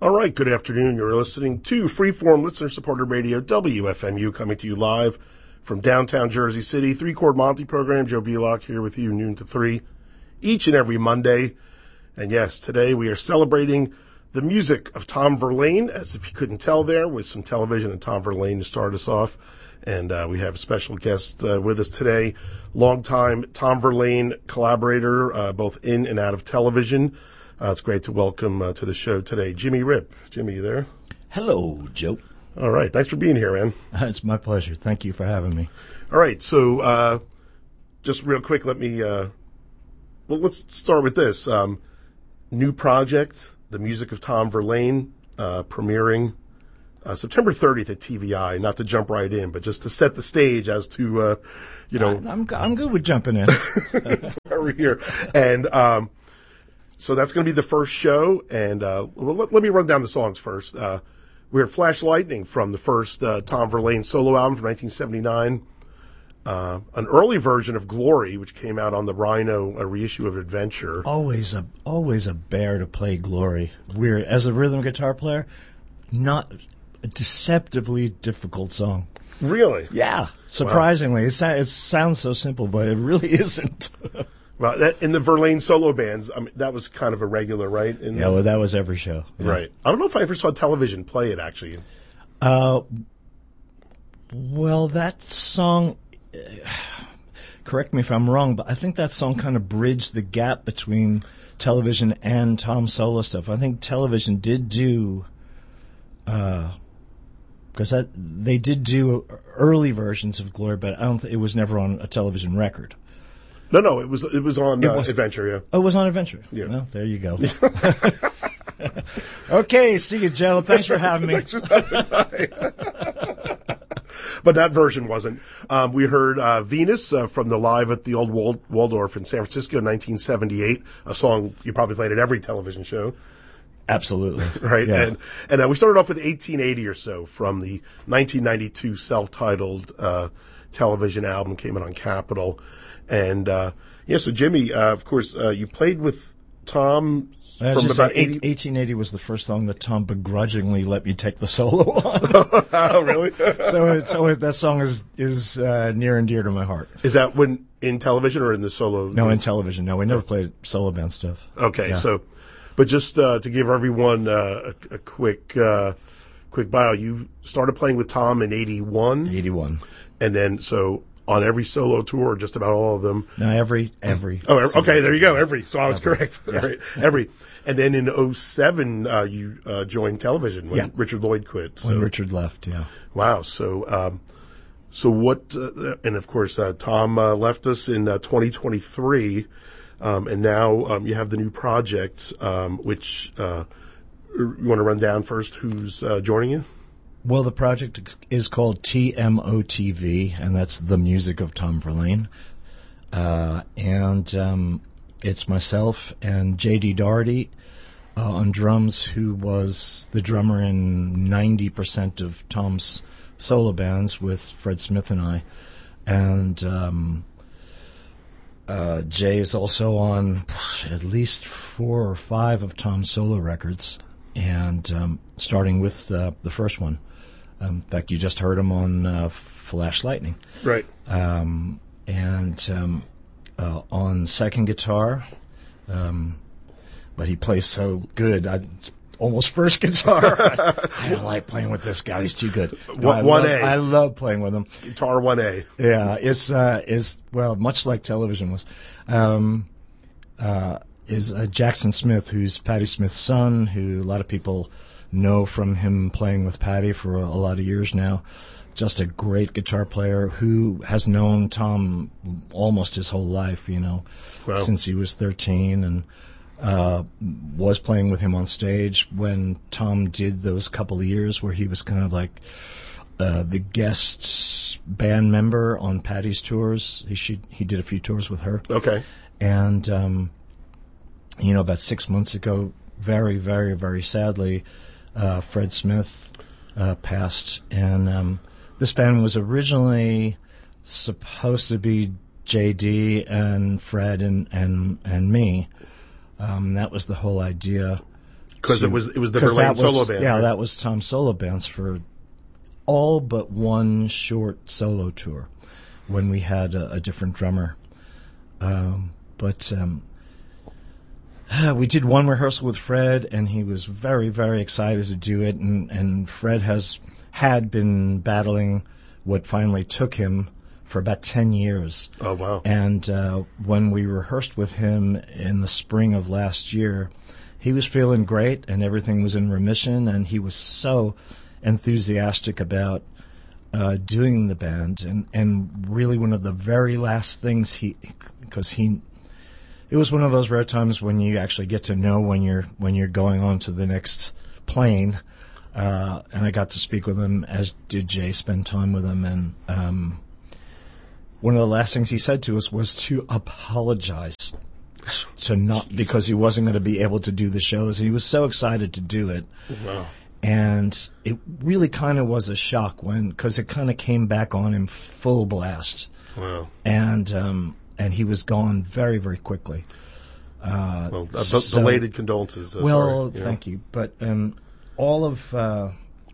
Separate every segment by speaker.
Speaker 1: All right, good afternoon. You're listening to Freeform Listener-Supported Radio, WFMU, coming to you live from downtown Jersey City. Three-Chord Monty program. Joe Belock here with you, noon to 3, each and every Monday. And yes, today we are celebrating the music of Tom Verlaine, as if you couldn't tell there, with some television and Tom Verlaine to start us off. And we have a special guest with us today, longtime Tom Verlaine collaborator, both in and out of television. It's great to welcome to the show today Jimmy Ripp. Jimmy, you there?
Speaker 2: Hello, Joe.
Speaker 1: All right. Thanks for being here, man.
Speaker 2: It's my pleasure. Thank you for having me.
Speaker 1: All right. So just real quick, let's start with this. New project, The Music of Tom Verlaine, premiering September 30th at TVI. Not to jump right in, but just to set the stage as to,
Speaker 2: I'm good with jumping in.
Speaker 1: That's why we're here. And so that's going to be the first show. And let me run down the songs first. We heard Flash Lightning from the first Tom Verlaine solo album from 1979. An early version of Glory, which came out on the Rhino reissue of Adventure.
Speaker 2: Always a bear to play Glory. Weird. As a rhythm guitar player, not a deceptively difficult song.
Speaker 1: Really?
Speaker 2: Yeah. Surprisingly. Wow. It sounds so simple, but it really isn't.
Speaker 1: Well, in the Verlaine solo bands, I mean, that was kind of a regular, right?
Speaker 2: Well, that was every show. Yeah.
Speaker 1: Right. I don't know if I ever saw television play it, actually.
Speaker 2: Well, that song, correct me if I'm wrong, but I think that song kind of bridged the gap between television and Tom's solo stuff. I think television did do, because they did do early versions of Glory, but I don't think it was never on a television record.
Speaker 1: No, it was on Adventure, yeah.
Speaker 2: Oh, it was on Adventure?
Speaker 1: Yeah.
Speaker 2: Well, there you go. Okay, see you, Joe. Thanks for having me.
Speaker 1: Thanks for stopping by. But that version wasn't. We heard Venus from the Live at the Old Waldorf in San Francisco in 1978, a song you probably played at every television show.
Speaker 2: Absolutely.
Speaker 1: Right?
Speaker 2: Yeah.
Speaker 1: And we started off with 1880 or so from the 1992 self-titled television album, came in on Capitol. And, so Jimmy, of course, you played with Tom from about
Speaker 2: 1880 was the first song that Tom begrudgingly let me take the solo on.
Speaker 1: Oh, really?
Speaker 2: so that song is near and dear to my heart.
Speaker 1: Is that when in television or in the solo?
Speaker 2: No, in television. No, we never played solo band stuff.
Speaker 1: Okay,
Speaker 2: yeah.
Speaker 1: So, but just to give everyone a quick bio, you started playing with Tom in 81.
Speaker 2: 81.
Speaker 1: And then, so on every solo tour, just about all of them.
Speaker 2: No, every.
Speaker 1: Oh, okay, there you go, every. So I was correct.
Speaker 2: Yeah.
Speaker 1: Right, every. And then in 07, you joined television when Richard Lloyd quit. So.
Speaker 2: When Richard left, yeah.
Speaker 1: Wow. So what, and of course, Tom left us in 2023, and now you have the new project, which you want to run down first who's joining you?
Speaker 2: Well, the project is called TMOTV, and that's The Music of Tom Verlaine. And it's myself and J.D. Doherty on drums, who was the drummer in 90% of Tom's solo bands with Fred Smith and I. And Jay is also on at least 4 or 5 of Tom's solo records, and starting with the first one. In fact, you just heard him on Flash Lightning.
Speaker 1: Right.
Speaker 2: And on second guitar, but he plays so good. Almost first guitar. I don't like playing with this guy. He's too good. No, I love playing with him.
Speaker 1: Guitar 1A.
Speaker 2: Yeah, it's much like television was. Is Jackson Smith, who's Patti Smith's son, who a lot of people know from him playing with Patti for a lot of years now. Just a great guitar player who has known Tom almost his whole life, wow. Since he was 13, and was playing with him on stage when Tom did those couple of years where he was kind of like the guest band member on Patti's tours. He did a few tours with her.
Speaker 1: Okay.
Speaker 2: And, about 6 months ago, very, very, very sadly, Fred Smith passed, and this band was originally supposed to be J.D. and Fred and me. That was the whole idea.
Speaker 1: Because it was the Verlaine solo band.
Speaker 2: Yeah,
Speaker 1: right?
Speaker 2: that was Tom's solo bands for all but one short solo tour when we had a different drummer. But we did one rehearsal with Fred, and he was very, very excited to do it. And Fred had been battling what finally took him for about 10 years.
Speaker 1: Oh, wow.
Speaker 2: And when we rehearsed with him in the spring of last year, he was feeling great, and everything was in remission, and he was so enthusiastic about doing the band. And really one of the very last things it was one of those rare times when you actually get to know when you're going on to the next plane. And I got to speak with him, as did Jay, spend time with him. And one of the last things he said to us was to apologize because he wasn't going to be able to do the shows. And he was so excited to do it.
Speaker 1: Wow.
Speaker 2: And it really kind of was a shock because it kind of came back on him full blast.
Speaker 1: Wow.
Speaker 2: And he was gone very, very quickly.
Speaker 1: Belated condolences.
Speaker 2: Thank you. But all the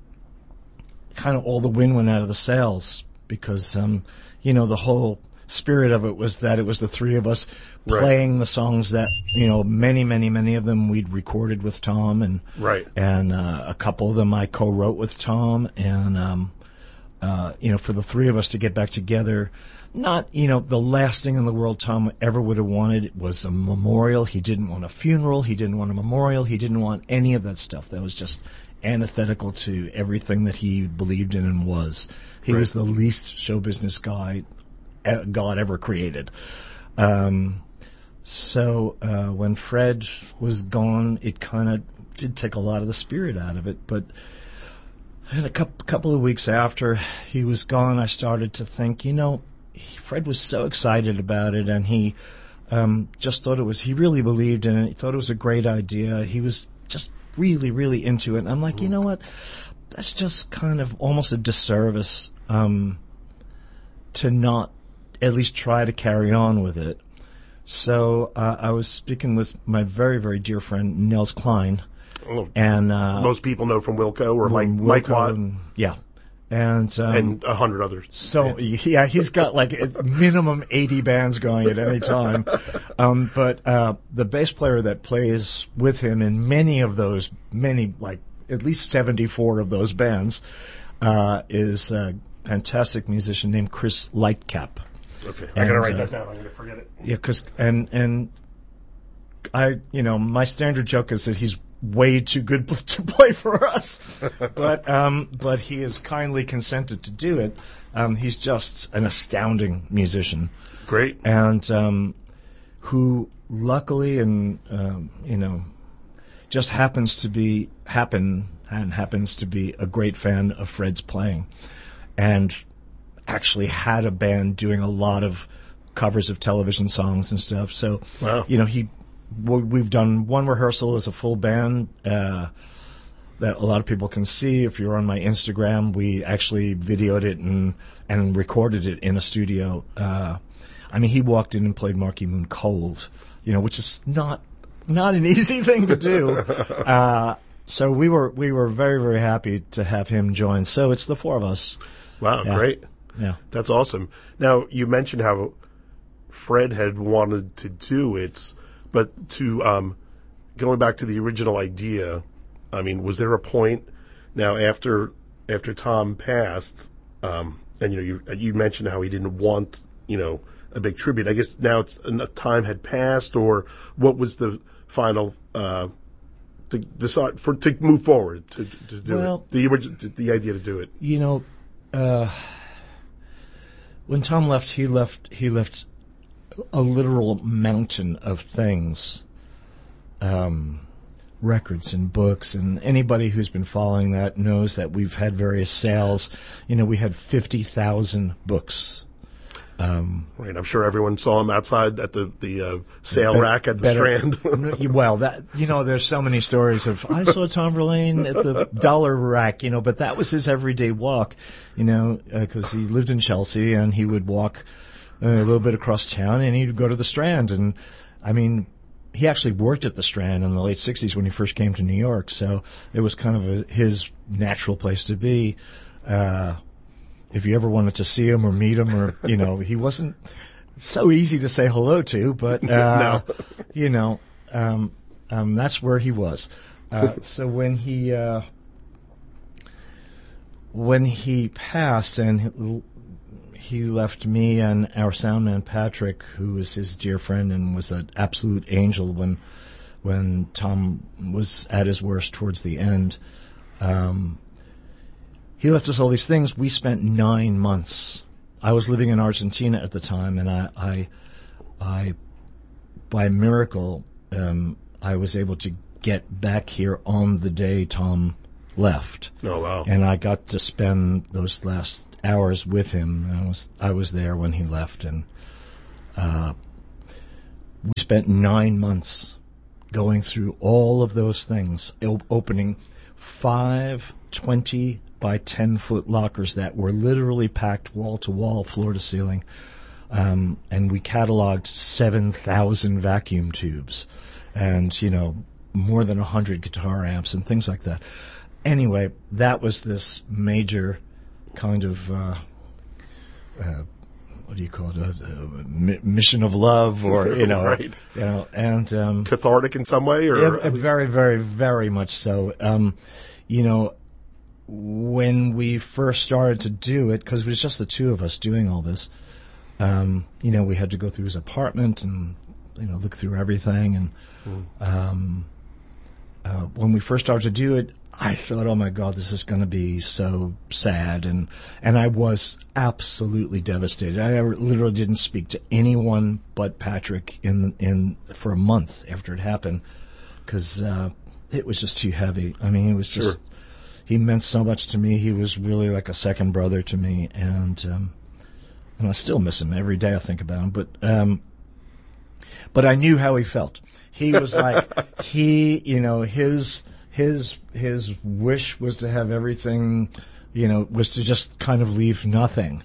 Speaker 2: wind went out of the sails because, the whole spirit of it was that it was the three of us playing the songs that, many, many, many of them we'd recorded with Tom, and a couple of them I co-wrote with Tom, and for the three of us to get back together. Not, the last thing in the world Tom ever would have wanted was a memorial. He didn't want a funeral. He didn't want a memorial. He didn't want any of that stuff. That was just antithetical to everything that he believed in and was. He was the least show business guy God ever created. So when Fred was gone, it kind of did take a lot of the spirit out of it. But a couple of weeks after he was gone, I started to think, Fred was so excited about it, and he just thought he really believed in it. He thought it was a great idea. He was just really, really into it. And I'm like, you know what? That's just kind of almost a disservice to not at least try to carry on with it. So I was speaking with my very, very dear friend, Nels Klein.
Speaker 1: Oh,
Speaker 2: and
Speaker 1: most people know from Wilco or Mike Watt.
Speaker 2: And
Speaker 1: 100 others.
Speaker 2: So he's got like minimum 80 bands going at any time. But the bass player that plays with him in many like at least 74 of those bands is a fantastic musician named Chris Lightcap.
Speaker 1: Okay, I gotta write that down. I'm gonna forget it.
Speaker 2: Yeah, because and I, my standard joke is that he's way too good to play for us, but he has kindly consented to do it. He's just an astounding musician.
Speaker 1: Great.
Speaker 2: And who luckily and just happens to be a great fan of Fred's playing, and actually had a band doing a lot of covers of television songs and stuff. So
Speaker 1: wow.
Speaker 2: We've done one rehearsal as a full band that a lot of people can see. If you're on my Instagram, we actually videoed it and recorded it in a studio. He walked in and played Marquee Moon cold, which is not an easy thing to do. So we were very, very happy to have him join. So it's the four of us.
Speaker 1: Wow,
Speaker 2: yeah.
Speaker 1: Great.
Speaker 2: Yeah.
Speaker 1: That's awesome. Now, you mentioned how Fred had wanted to do it. But to going back to the original idea, was there a point now after Tom passed, and you mentioned how he didn't want a big tribute. I guess now time had passed, or what was the final to decide to move forward to do it? The idea to do it.
Speaker 2: When Tom left, he left a literal mountain of things, records and books, and anybody who's been following that knows that we've had various sales. We had 50,000 books.
Speaker 1: Right, I'm sure everyone saw him outside at the sale rack at the Strand.
Speaker 2: Well, there's so many stories of I saw Tom Verlaine at the dollar rack, but that was his everyday walk, because he lived in Chelsea and he would walk a little bit across town and he'd go to the Strand, and he actually worked at the Strand in the late 60s when he first came to New York, so it was kind of his natural place to be. If you ever wanted to see him or meet him, or, he wasn't so easy to say hello to, but,
Speaker 1: No.
Speaker 2: That's where he was. So when he passed, and he left me and our soundman Patrick, who was his dear friend and was an absolute angel when Tom was at his worst towards the end. He left us all these things. We spent 9 months. I was living in Argentina at the time, and I by miracle, I was able to get back here on the day Tom left.
Speaker 1: Oh, wow.
Speaker 2: And I got to spend those last hours with him. I was there when he left, and we spent 9 months going through all of those things, opening 5 20 by 10-foot lockers that were literally packed wall to wall, floor to ceiling, and we cataloged 7,000 vacuum tubes, and more than 100 guitar amps and things like that. Anyway, that was this major kind of what do you call it? A mission of love, or
Speaker 1: Right.
Speaker 2: And
Speaker 1: Cathartic in some way, or
Speaker 2: very, very, very much so. When we first started to do it, because it was just the two of us doing all this, we had to go through his apartment and look through everything. And when we first started to do it, I thought, oh my God, this is going to be so sad, and I was absolutely devastated. I literally didn't speak to anyone but Patrick in for a month after it happened, because it was just too heavy. I mean, it was just.
Speaker 1: Sure.
Speaker 2: He meant so much to me. He was really like a second brother to me, and I still miss him every day. I think about him, but I knew how he felt. He was like his wish was to have everything, was to just kind of leave nothing,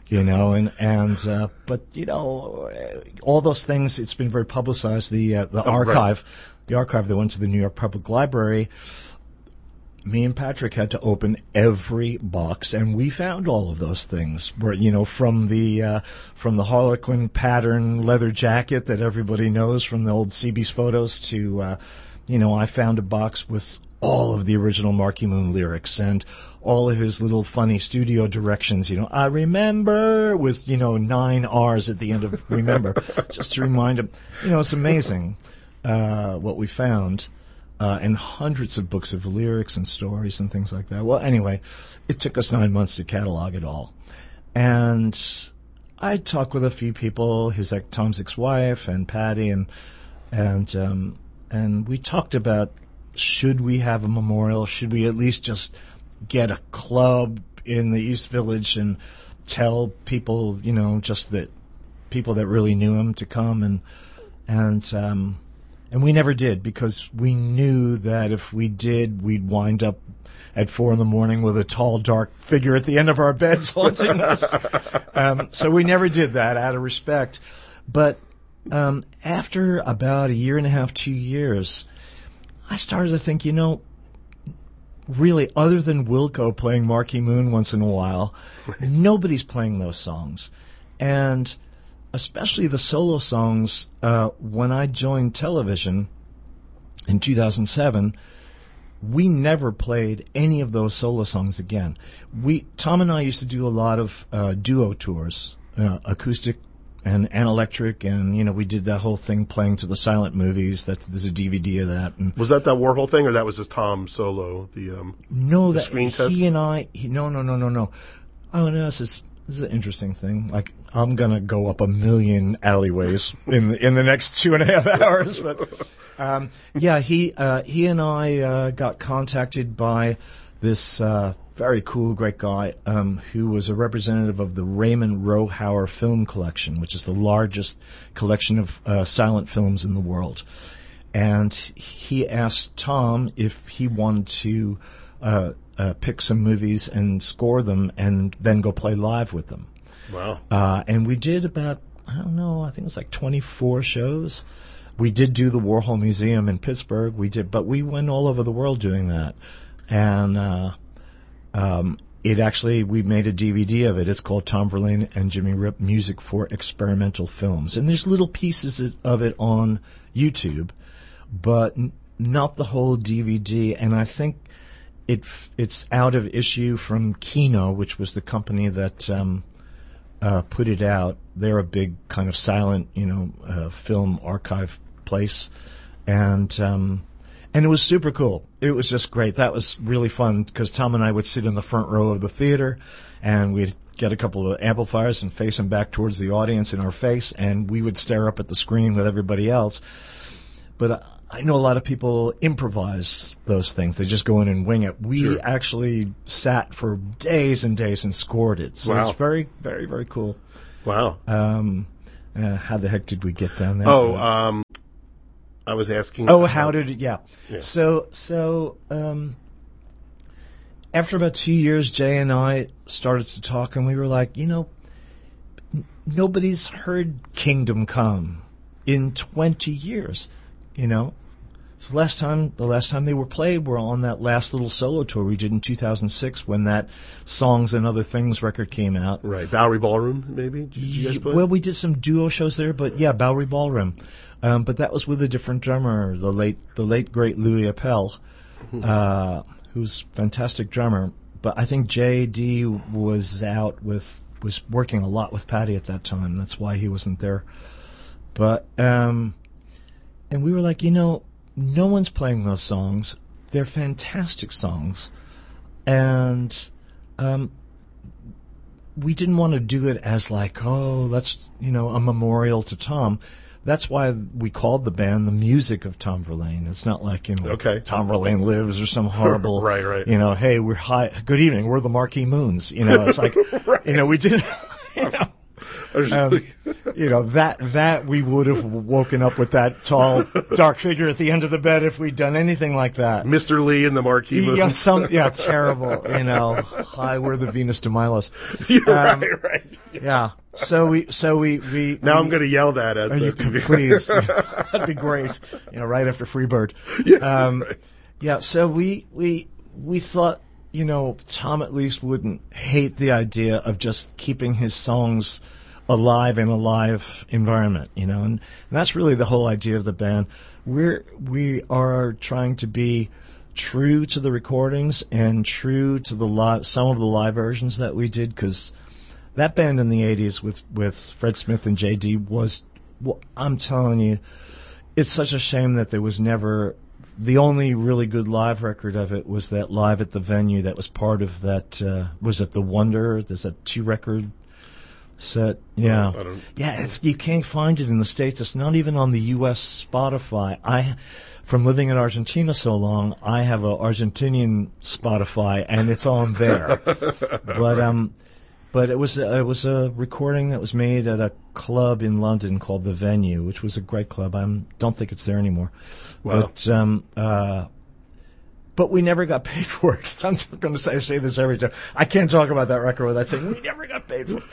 Speaker 2: but all those things. It's been very publicized. The archive, right. The archive that went to the New York Public Library. Me and Patrick had to open every box, and we found all of those things. Where from the Harlequin pattern leather jacket that everybody knows from the old Seabees photos to, I found a box with all of the original Marquee Moon lyrics and all of his little funny studio directions. I remember with 9 R's at the end of remember, just to remind him. It's amazing what we found. And hundreds of books of lyrics and stories and things like that. Well, anyway, it took us 9 months to catalog it all. And I talked with a few people, Tom's ex-wife and Patty, and we talked about, should we have a memorial? Should we at least just get a club in the East Village and tell people, just that people that really knew him to come, and we never did, because we knew that if we did, we'd wind up at 4 a.m. with a tall, dark figure at the end of our beds haunting us. So we never did that out of respect. But after about 1.5 to 2 years, I started to think, really, other than Wilco playing Marquee Moon once in a while, nobody's playing those songs. And especially the solo songs, when I joined television in 2007, we never played any of those solo songs again. Tom and I used to do a lot of duo tours, acoustic and electric, and we did that whole thing playing to the silent movies. There's a DVD of that. And
Speaker 1: was that Warhol thing, or that was just Tom solo?
Speaker 2: No,
Speaker 1: the screen test.
Speaker 2: He and I. No. Oh no, this is an interesting thing. Like, I'm gonna go up 1 million alleyways in the next 2.5 hours. But he and I got contacted by this very cool, great guy who was a representative of the Raymond Rohauer Film Collection, which is the largest collection of silent films in the world. And he asked Tom if he wanted to pick some movies and score them and then go play live with them.
Speaker 1: Wow.
Speaker 2: And we did about, I think it was like 24 shows. we did do the Warhol Museum in Pittsburgh. But we went all over the world doing that. And we made a DVD of it. It's called Tom Verlaine and Jimmy Rip: Music for Experimental Films. And there's little pieces of it on YouTube, but not the whole DVD. And I think it's out of issue from Kino, which was the company that put it out. They're a big kind of silent, film archive place, and it was super cool. It was just great. That was really fun because Tom and I would sit in the front row of the theater, and we'd get a couple of amplifiers and face them back towards the audience in our face, and we would stare up at the screen with everybody else. But I know a lot of people improvise those things. They just go in and wing it. We actually sat for days and days and scored it. So It's very, very, very cool.
Speaker 1: Wow.
Speaker 2: How the heck did we get down there?
Speaker 1: I was asking.
Speaker 2: How did it? Yeah. So after about 2 years, Jay and I started to talk, and we were like, nobody's heard Kingdom Come in 20 years. So the last time they were played were on that last little solo tour we did in 2006 when that Songs and Other Things record came out.
Speaker 1: Right. Bowery Ballroom, maybe? Did you guys play?
Speaker 2: Well, we did some duo shows there, but yeah, Bowery Ballroom. But that was with a different drummer, the late great Louis Appel, who's a fantastic drummer. But I think J.D. was working a lot with Patty at that time. That's why he wasn't there. But, and we were like, no one's playing those songs. They're fantastic songs. And we didn't want to do it as like, let's, a memorial to Tom. That's why we called the band the Music of Tom Verlaine. It's not like, Tom Verlaine Lives or some horrible,
Speaker 1: right.
Speaker 2: Hey, we're high. Good evening. We're the Marquee Moons. It's like,
Speaker 1: right.
Speaker 2: We didn't, that we would have woken up with that tall, dark figure at the end of the bed if we'd done anything like that.
Speaker 1: Mr. Lee and the Marquee Moons.
Speaker 2: Terrible. Hi, we're the Venus de Milos.
Speaker 1: Right.
Speaker 2: Yeah. So we.
Speaker 1: Now I'm going to yell that at
Speaker 2: you
Speaker 1: TV.
Speaker 2: Please. That'd be great. Right after Freebird.
Speaker 1: Yeah. Right.
Speaker 2: Yeah. So we thought, Tom at least wouldn't hate the idea of just keeping his songs alive in a live environment, and that's really the whole idea of the band. We are trying to be true to the recordings and true to some of the live versions that we did, because that band in the 80s with Fred Smith and J.D. I'm telling you, it's such a shame that there was never. The only really good live record of it was that Live at the Venue that was part of that, was it The Wonder? There's a 2-record set. Yeah. You can't find it in the States. It's not even on the U.S. Spotify. From living in Argentina so long, I have an Argentinian Spotify, and it's on there. But it was a recording that was made at a club in London called The Venue, which was a great club. I don't think it's there anymore.
Speaker 1: Wow.
Speaker 2: But we never got paid for it. I'm going to say this every time. I can't talk about that record without saying we never got paid for it.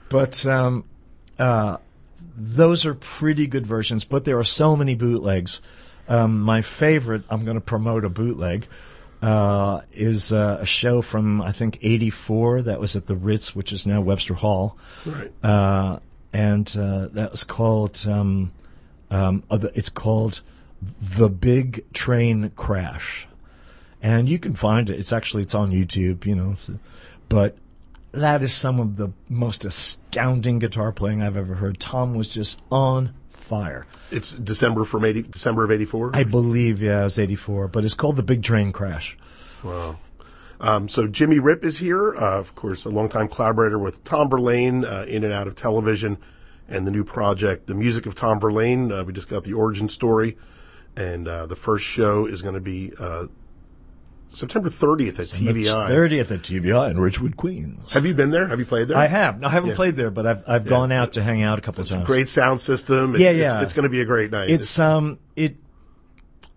Speaker 2: But those are pretty good versions. But there are so many bootlegs. My favorite, I'm going to promote a bootleg. Is a show from, I think, 84 that was at the Ritz, which is now Webster Hall.
Speaker 1: Right.
Speaker 2: And that was called, it's called The Big Train Crash. And you can find it. It's on YouTube, but that is some of the most astounding guitar playing I've ever heard. Tom was just on fire.
Speaker 1: It's December of 84?
Speaker 2: I believe, it was 84, but it's called The Big Train Crash.
Speaker 1: Wow. So Jimmy Rip is here, of course, a longtime collaborator with Tom Verlaine, in and out of television, and the new project, The Music of Tom Verlaine. We just got the origin story, and the first show is going to be September 30th at TVI.
Speaker 2: 30th at TVI in Ridgewood, Queens.
Speaker 1: Have you been there? Have you played there?
Speaker 2: I have. No, I haven't played there, but I've gone out to hang out a couple of times.
Speaker 1: Great sound system. It's going to be a great night.
Speaker 2: It's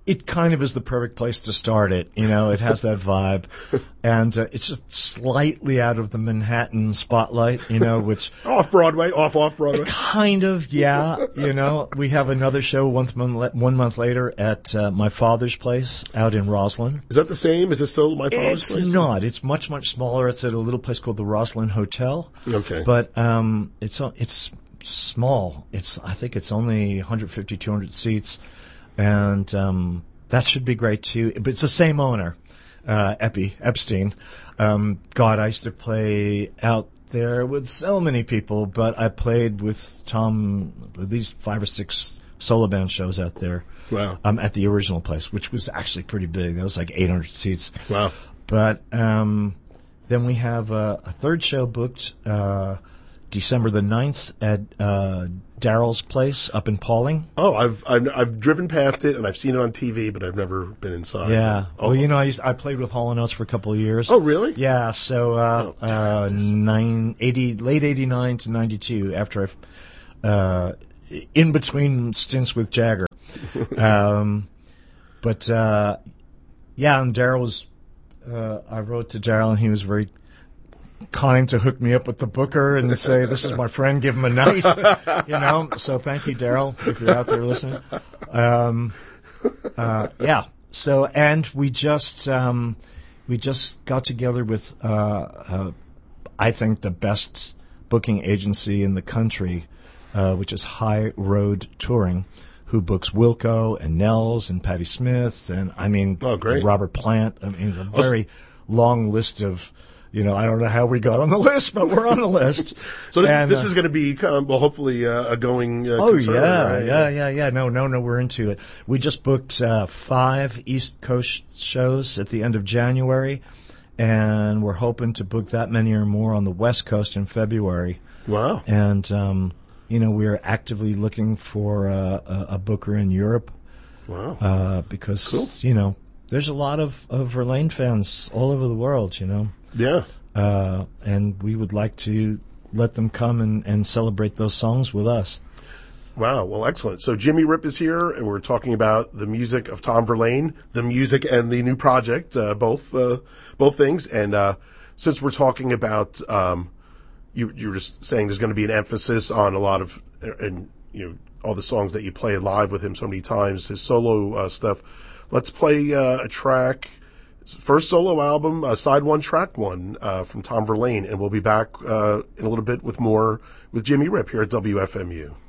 Speaker 2: it kind of is the perfect place to start it. You know, it has that vibe. And it's just slightly out of the Manhattan spotlight, you know, which...
Speaker 1: Off-Broadway, off-Broadway.
Speaker 2: Kind of, yeah. You know, we have another show 1 month later at my father's place out in Roslyn.
Speaker 1: Is that the same? Is it still my father's place?
Speaker 2: It's not. It's much, much smaller. It's at a little place called the Roslyn Hotel.
Speaker 1: Okay.
Speaker 2: But it's small. I think it's only 150, 200 seats. And that should be great too. But it's the same owner, Epstein. God, I used to play out there with so many people, but I played with Tom at least 5 or 6 solo band shows out there.
Speaker 1: Wow.
Speaker 2: At the original place, which was actually pretty big. That was like 800 seats.
Speaker 1: Wow.
Speaker 2: But then we have a third show booked December the 9th at Daryl's place up in Pauling.
Speaker 1: Oh, I've driven past it and I've seen it on TV, but I've never been inside.
Speaker 2: Yeah.
Speaker 1: Oh.
Speaker 2: Well, you know, I played with Hall & Oates for a couple of years.
Speaker 1: Oh, really?
Speaker 2: Yeah. So late 89 to 92, after in between stints with Jagger. But yeah, and Daryl was. I wrote to Daryl, and he was very kind to hook me up with the booker and say, "This is my friend, give him a night," you know. So thank you, Daryl, if you're out there listening. Yeah. So, and we just got together with I think the best booking agency in the country, which is High Road Touring, who books Wilco and Nels and Patti Smith and
Speaker 1: great.
Speaker 2: Robert Plant. I mean, it's a very long list of. You know, I don't know how we got on the list, but we're on the list.
Speaker 1: So this is going to be, hopefully a going concern, right?
Speaker 2: Yeah. No, we're into it. We just booked 5 East Coast shows at the end of January, and we're hoping to book that many or more on the West Coast in February.
Speaker 1: Wow.
Speaker 2: And, you know, we're actively looking for a booker in Europe.
Speaker 1: Wow.
Speaker 2: Because,
Speaker 1: cool.
Speaker 2: You know, there's a lot of Verlaine fans all over the world, you know.
Speaker 1: Yeah.
Speaker 2: And we would like to let them come and celebrate those songs with us.
Speaker 1: Wow. Well, excellent. So Jimmy Rip is here, and we're talking about the music of Tom Verlaine, the music and the new project, both things. And since we're talking about, you were just saying there's going to be an emphasis on a lot of, and you know, all the songs that you play live with him so many times, his solo stuff. Let's play a track. First solo album, side 1, track 1, from Tom Verlaine, and we'll be back in a little bit with more with Jimmy Rip here at WFMU.